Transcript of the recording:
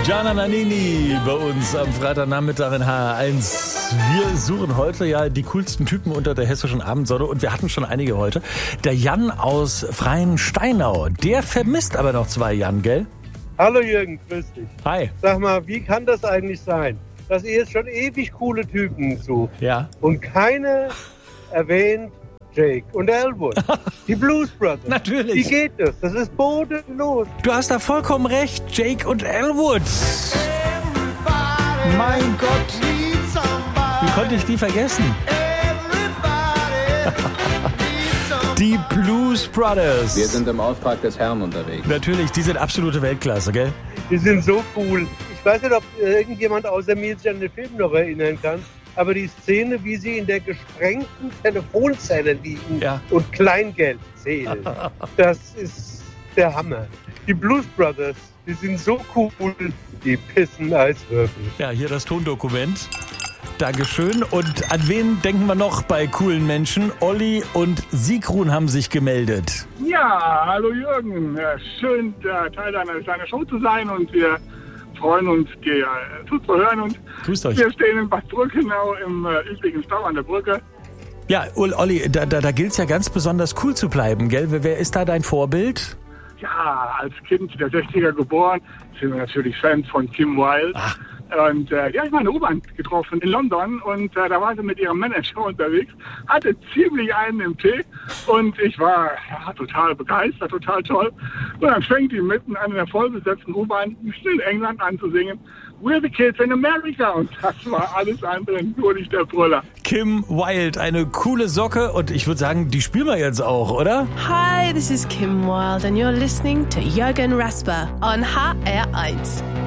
Gianna Nannini bei uns am Freitagnachmittag in HR1. Wir suchen heute ja die coolsten Typen unter der hessischen Abendsonne und wir hatten schon einige heute. Der Jan aus Freiensteinau, der vermisst aber noch 2 Jan, gell? Hallo Jürgen, grüß dich. Hi. Sag mal, wie kann das eigentlich sein, dass ihr jetzt schon ewig coole Typen sucht Ja. und keine erwähnt Jake und Elwood, die Blues Brothers? Natürlich. Wie geht das? Das ist bodenlos. Du hast da vollkommen recht, Jake und Elwood. Mein Gott, wie konnte ich die vergessen? Die Blues Brothers. Wir sind im Auftrag des Herrn unterwegs. Natürlich, die sind absolute Weltklasse, gell? Die sind so cool. Ich weiß nicht, ob irgendjemand außer mir sich an den Film noch erinnern kann, aber die Szene, wie sie in der gesprengten Telefonzelle liegen und Kleingeld zählen, das ist der Hammer. Die Blues Brothers, die sind so cool, die pissen als Würfel. Ja, hier das Tondokument. Dankeschön. Und an wen denken wir noch bei coolen Menschen? Olli und Sigrun haben sich gemeldet. Ja, hallo Jürgen. Schön, Teil deiner Show zu sein und wir freuen uns, dir zuzuhören. Und grüßt euch. Wir stehen in Bad Brückenau im üblichen Stau an der Brücke. Ja, Olli, da gilt es ja ganz besonders cool zu bleiben, gell? Wer ist da dein Vorbild? Ja, als Kind der 60er geboren, sind wir natürlich Fans von Kim Wilde. Ach. Und ich habe meine U-Bahn getroffen in London und da war sie mit ihrem Manager unterwegs, hatte ziemlich einen im Tee und ich war total begeistert, total toll. Und dann fängt die mitten an der vollbesetzten U-Bahn in England an zu singen, "We're the kids in America", und das war alles andere, nur nicht der Brüller. Kim Wilde, eine coole Socke und ich würde sagen, die spielen wir jetzt auch, oder? Hi, this is Kim Wilde and you're listening to Jürgen Rasper on HR1.